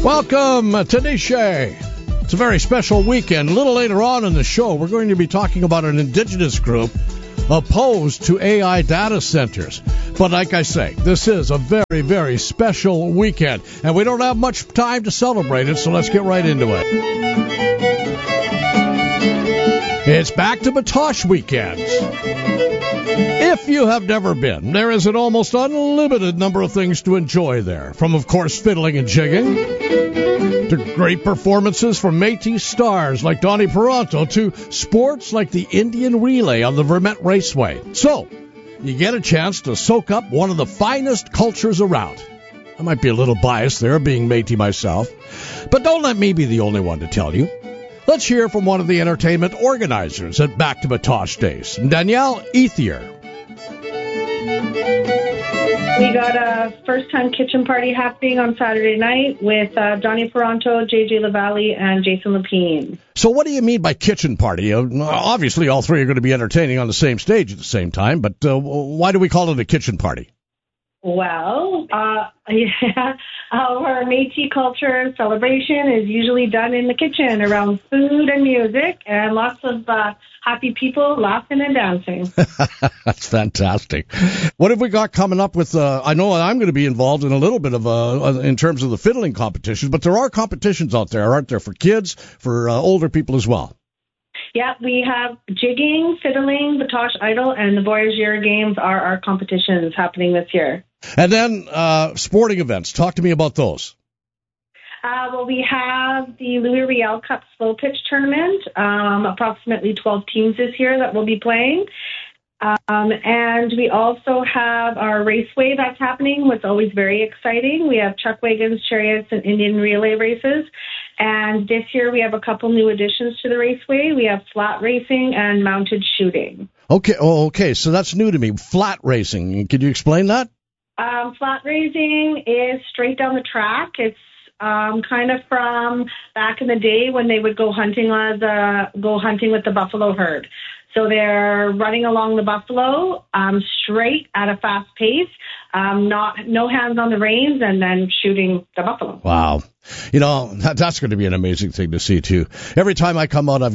Welcome to Niche. It's a very special weekend. A little later on in the show, we're going to be talking about an indigenous group opposed to AI data centers. But like I say, this is a very, very special weekend, and we don't have much time to celebrate it, so let's get right into it. It's Back to Batoche weekends. If you have never been, there is an almost unlimited number of things to enjoy there, from, of course, fiddling and jigging, to great performances from Métis stars like Donnie Peranto, to sports like the Indian Relay on the Vermette Raceway. So, you get a chance to soak up one of the finest cultures around. I might be a little biased there, being Métis myself, but don't let me be the only one to tell you. Let's hear from one of the entertainment organizers at Back to Batoche Days, Danielle Ethier. We got a first-time kitchen party happening on Saturday night with Donnie Peranto, JJ Lavallee, and Jason Lapine. So what do you mean by kitchen party? Obviously, all three are going to be entertaining on the same stage at the same time, but why do we call it a kitchen party? Well, our Métis culture celebration is usually done in the kitchen around food and music and lots of happy people laughing and dancing. That's fantastic. What have we got coming up with, I know I'm going to be involved in a little bit of, in terms of the fiddling competitions, but there are competitions out there, aren't there, for kids, for older people as well? Yeah, we have jigging, fiddling, Batoche Idol, and the Voyageur Games are our competitions happening this year. And then sporting events. Talk to me about those. Well, we have the Louis Riel Cup Slow Pitch Tournament, approximately 12 teams this year that will be playing. And we also have our raceway that's happening, what's always very exciting. We have chuck wagons, chariots, and Indian relay races. And this year we have a couple new additions to the raceway. We have flat racing and mounted shooting. Okay. So that's new to me. Flat racing. Could you explain that? Flat racing is straight down the track. It's kind of from back in the day when they would go hunting with the buffalo herd. So they're running along the buffalo straight at a fast pace, no hands on the reins, and then shooting the buffalo. Wow. You know, that's going to be an amazing thing to see, too. Every time I come out,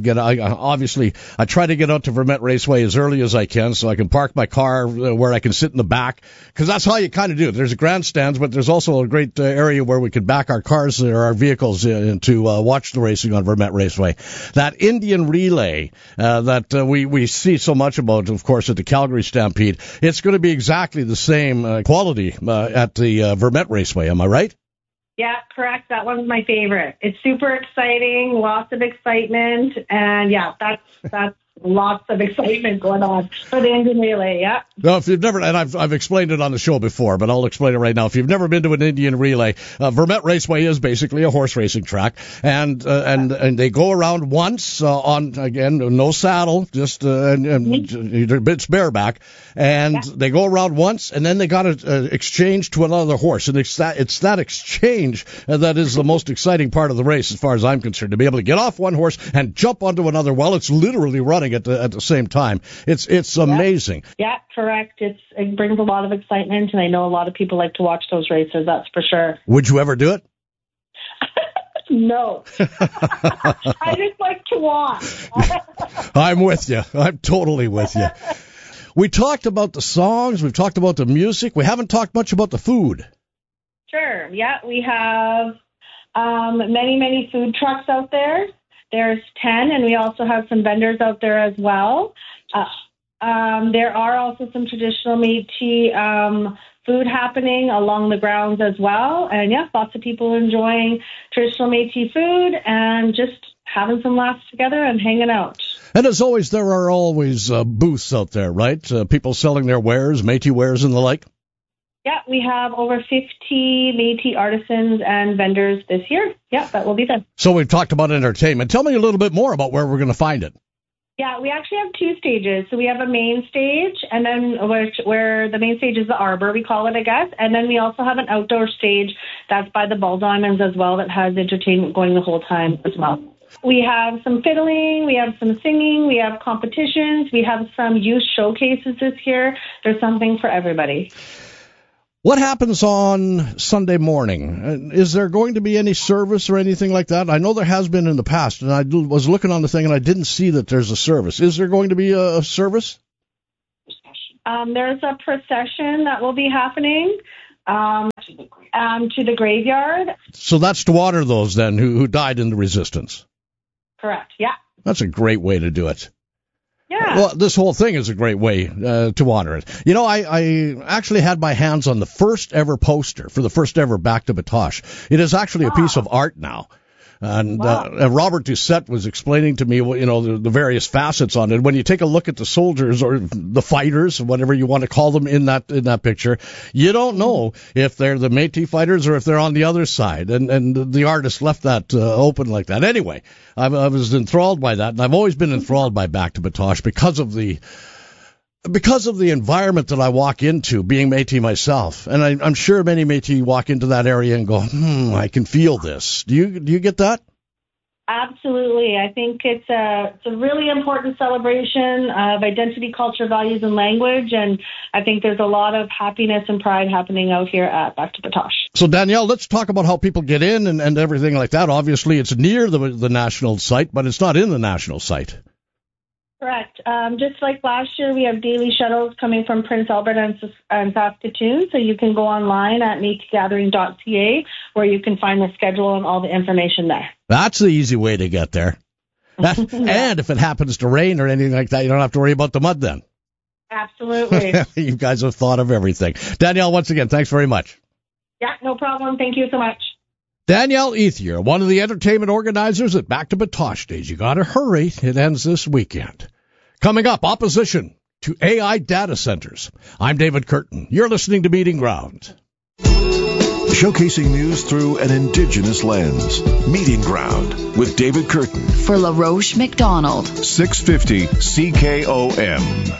I try to get out to Vermette Raceway as early as I can so I can park my car where I can sit in the back, because that's how you kind of do it. There's grandstands, but there's also a great area where we can back our cars or our vehicles in to watch the racing on Vermette Raceway. That Indian Relay that we see so much about, of course, at the Calgary Stampede, it's going to be exactly the same quality at the Vermette Raceway. Am I right? Yeah, correct. That one's my favorite. It's super exciting, lots of excitement, and yeah, that's lots of excitement going on for the Indian Relay, yeah. No, if you've never, and I've explained it on the show before, but I'll explain it right now. If you've never been to an Indian Relay, Vermette Raceway is basically a horse racing track, and they go around once on, again, no saddle, just it's bareback, and they go around once, and then they got to exchange to another horse, and it's that exchange that is the most exciting part of the race, as far as I'm concerned, to be able to get off one horse and jump onto another while it's literally running at the same time. It's amazing. Yeah, correct. It brings a lot of excitement, and I know a lot of people like to watch those races, that's for sure. Would you ever do it? No. I just like to watch. I'm with you. I'm totally with you. We talked about the songs. We've talked about the music. We haven't talked much about the food. Sure. Yeah, we have many, many food trucks out there. There's 10, and we also have some vendors out there as well. There are also some traditional Métis food happening along the grounds as well. And, yeah, lots of people enjoying traditional Métis food and just having some laughs together and hanging out. And as always, there are always booths out there, right? People selling their wares, Métis wares and the like. Yeah, we have over 50 Métis artisans and vendors this year. Yeah, that will be there. So we've talked about entertainment. Tell me a little bit more about where we're going to find it. Yeah, we actually have two stages. So we have a main stage, and then where the main stage is the arbor, we call it, I guess. And then we also have an outdoor stage that's by the Ball Diamonds as well that has entertainment going the whole time as well. We have some fiddling, we have some singing, we have competitions, we have some youth showcases this year. There's something for everybody. What happens on Sunday morning? Is there going to be any service or anything like that? I know there has been in the past, and I was looking on the thing, and I didn't see that there's a service. Is there going to be a service? There's a procession that will be happening to the graveyard. So that's to honor those, then, who died in the resistance? Correct, yeah. That's a great way to do it. Yeah. Well, this whole thing is a great way to honor it. You know, I actually had my hands on the first ever poster for the first ever Back to Batoche. It is actually a piece of art now. And Robert Doucette was explaining to me, the various facets on it. When you take a look at the soldiers or the fighters, whatever you want to call them in that picture, you don't know if they're the Métis fighters or if they're on the other side. And the artist left that open like that. Anyway, I was enthralled by that, and I've always been enthralled by Back to Batoche because of the environment that I walk into, being Métis myself. And I'm sure many Métis walk into that area and go, I can feel this. Do you get that? Absolutely. I think it's a really important celebration of identity, culture, values, and language. And I think there's a lot of happiness and pride happening out here at Back to Batoche. So, Danielle, let's talk about how people get in and everything like that. Obviously, it's near the national site, but it's not in the national site. Correct. Just like last year, we have daily shuttles coming from Prince Albert and Saskatoon, so you can go online at métisgathering.ca where you can find the schedule and all the information there. That's the easy way to get there. And if it happens to rain or anything like that, you don't have to worry about the mud then. Absolutely. You guys have thought of everything. Danielle, once again, thanks very much. Yeah, no problem. Thank you so much. Danielle Ethier, one of the entertainment organizers at Back to Batoche Days. You got to hurry. It ends this weekend. Coming up, opposition to AI data centers. I'm David Curtin. You're listening to Meeting Ground. Showcasing news through an Indigenous lens. Meeting Ground with David Curtin. For LaRoche McDonald. 650 CKOM.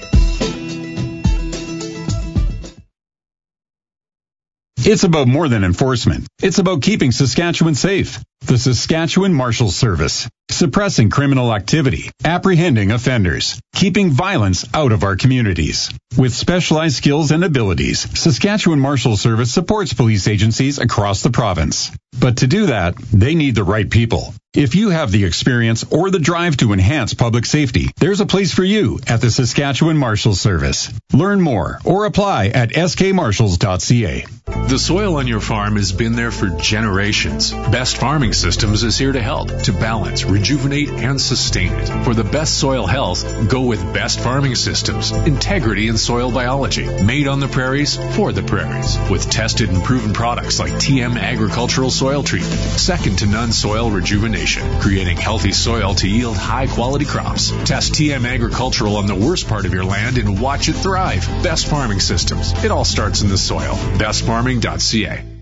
It's about more than enforcement. It's about keeping Saskatchewan safe. The Saskatchewan Marshals Service. Suppressing criminal activity, apprehending offenders, keeping violence out of our communities. With specialized skills and abilities, Saskatchewan Marshals Service supports police agencies across the province. But to do that, they need the right people. If you have the experience or the drive to enhance public safety, there's a place for you at the Saskatchewan Marshals Service. Learn more or apply at skmarshals.ca. The soil on your farm has been there for generations. Best Farming Systems is here to help, to balance, rejuvenate, and sustain it. For the best soil health, go with Best Farming Systems. Integrity in soil biology. Made on the prairies, for the prairies. With tested and proven products like TM Agricultural Soil Treatment. Second to none soil rejuvenation. Creating healthy soil to yield high-quality crops. Test TM Agricultural on the worst part of your land and watch it thrive. Best Farming Systems. It all starts in the soil. BestFarming.ca.